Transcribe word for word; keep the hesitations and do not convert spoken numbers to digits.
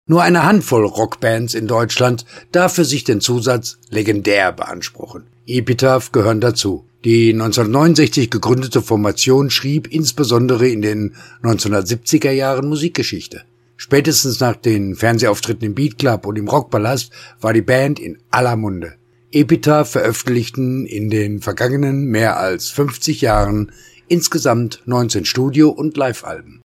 Nur eine Handvoll Rockbands in Deutschland darf für sich den Zusatz legendär beanspruchen. Epitaph gehören dazu. Die neunzehnhundertneunundsechzig gegründete Formation schrieb insbesondere in den neunzehnhundertsiebziger Jahren Musikgeschichte. Spätestens nach den Fernsehauftritten im Beat Club und im Rockpalast war die Band in aller Munde. Epitaph veröffentlichten in den vergangenen mehr als fünfzig Jahren insgesamt neunzehn Studio- und Live-Alben.